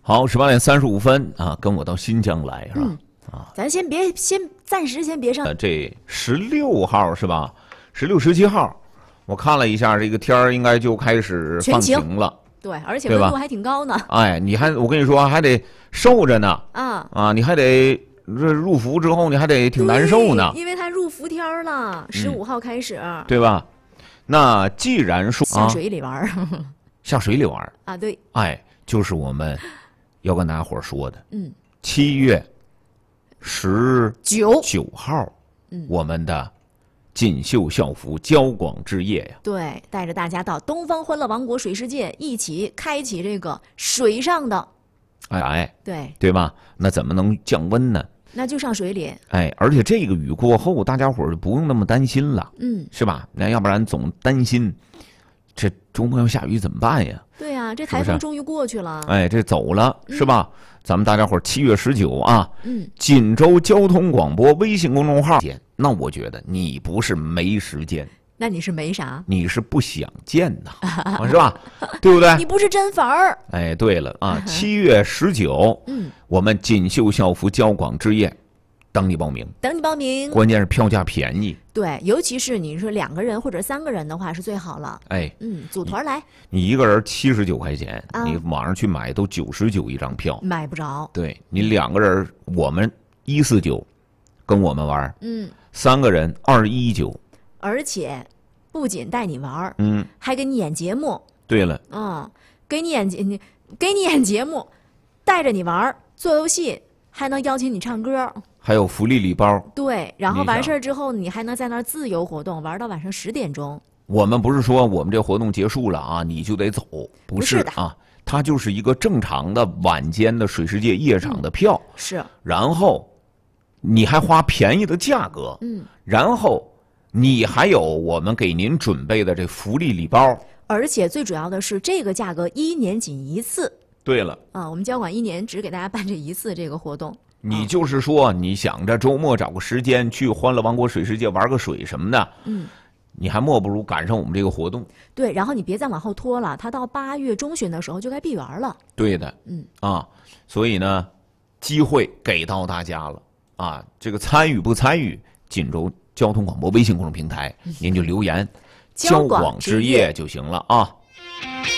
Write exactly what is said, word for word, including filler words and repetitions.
好，十八点三十五分啊，跟我到新疆来是吧？ 嗯、 啊， 咱先别先暂时先别上。 呃，这十六号是吧？十六、十七号，我看了一下，这个天儿应该就开始放晴了。 对，而且温度还挺高呢。 哎，你还我跟你说还得受着呢。 啊啊，你还得这入伏之后，你还得挺难受呢。 因为它入伏天了，十五号开始、 嗯，对吧？那既然说下水里玩、 啊，下水里玩啊，对， 哎，就是我们要跟大家伙说的， 嗯， 七月十九九号， 嗯， 我们的锦绣校服交广之夜呀， 对，带着大家到东方欢乐王国水世界，一起开启这个水上的， 哎哎， 对对吧？那怎么能降温呢？ 那就上水里， 哎，而且这个雨过后，大家伙儿就不用那么担心了， 嗯， 是吧？那要不然总担心这周末要下雨怎么办呀？ 对呀、啊，这台风终于过去了， 哎，这走了、嗯、是吧？咱们大家伙儿七月十九啊， 嗯， 锦州交通广播微信公众号见。那我觉得你不是没时间， 那你是没啥， 你是不想见呐，是吧？对不对？ 你不是真粉儿。 哎，对了啊，七月十九， 嗯， 我们锦绣校服交广之夜，等你报名， 等你报名。 关键是票价便宜， 对，尤其是你说两个人或者三个人的话是最好了。 哎， 嗯，组团来， 你一个人七十九块钱、 啊， 你网上去买都九十九一张票， 买不着。 对你两个人，我们一四九，跟我们玩， 嗯， 三个人二一九， 而且不仅带你玩， 嗯， 还给你演节目。 对了， 嗯，给你演节，你给你演节目，带着你玩，做游戏，还能邀请你唱歌， 还有福利礼包。 对，然后完事儿之后，你还能在那儿自由活动，玩到晚上十点钟。 我们不是说我们这活动结束了啊，你就得走，不是的啊，它就是一个正常的晚间的水世界夜场的票， 嗯、是， 然后你还花便宜的价格， 嗯， 然后你还有我们给您准备的这福利礼包。 而且最主要的是，这个价格一年仅一次。 对了， 啊，我们交广一年只给大家办这一次这个活动。 你就是说，你想着周末找个时间去欢乐王国水世界玩个水什么的， 嗯， 你还莫不如赶上我们这个活动。 对，然后你别再往后拖了，它到八月中旬的时候就该闭园了。 对的， 嗯啊，所以呢，机会给到大家了啊！这个参与不参与，锦州交通广播微信公众平台，您就留言。交广之夜就行了啊。